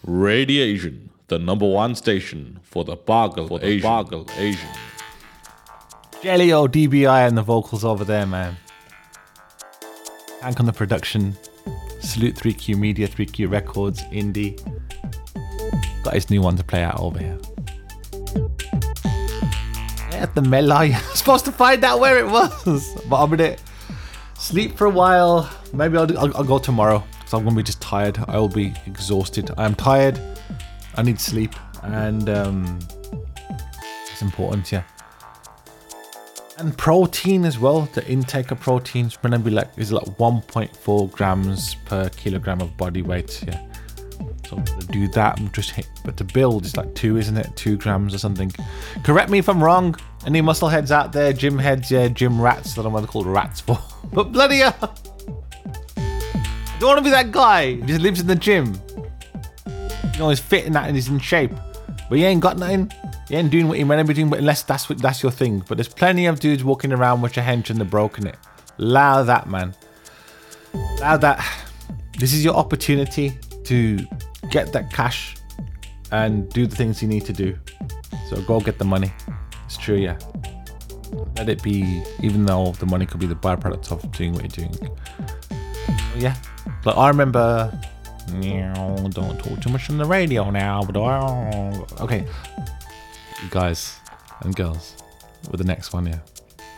Radiation, the #1 station for the Bargle Asian. Jelly-O, DBI and the vocals over there, man. Hank on the production. Salute 3Q Media, 3Q Records, Indie. Got his new one to play out over here. Yeah, the Melai. I was supposed to find out where it was, but I'm gonna sleep for a while. Maybe I'll go tomorrow because I'm gonna be just tired. I will be exhausted. I am tired. I need sleep, and it's important, yeah. And protein as well. The intake of protein is gonna be like 1.4 grams per kilogram of body weight. Yeah. So I'm gonna do that. But to build it's like 2, isn't it? 2 grams or something. Correct me if I'm wrong. Any muscle heads out there? Gym heads, yeah, gym rats. I don't know what they're called rats for. But bloody hell, I don't want to be that guy who just lives in the gym. You know, he's fit in that and he's in shape, but he ain't got nothing. He ain't doing what he meant to be doing, but unless that's your thing. But there's plenty of dudes walking around with your hench and they're broken it. Allow that, man. Allow that. This is your opportunity to get that cash and do the things you need to do. So go get the money. It's true, yeah. Let it be, even though the money could be the byproduct of doing what you're doing. Yeah. But I remember, don't talk too much on the radio now, but okay. You guys and girls with the next one, yeah.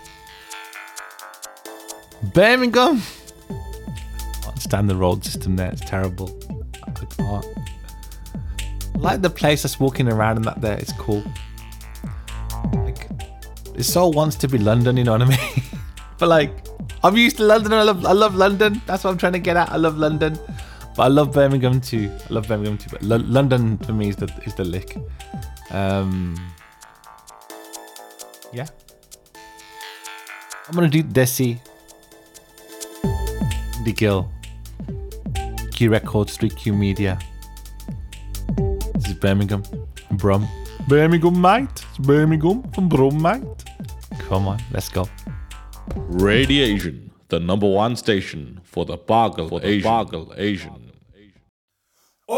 Birmingham. I can't stand the road system there. It's terrible. I can't. I like the place that's walking around and that there. It's cool. Like, it so wants to be London, you know what I mean? But like, I'm used to London. I love London. That's what I'm trying to get at. I love London, but I love Birmingham too. But London for me is the lick. Yeah. I'm gonna do Desi, The Gill, Q Records, 3Q Media. This is Birmingham, Brum. Birmingham, mate. It's Birmingham from Brum, mate. Come on, let's go. Radiation, the #1 station for the Bargle Asian.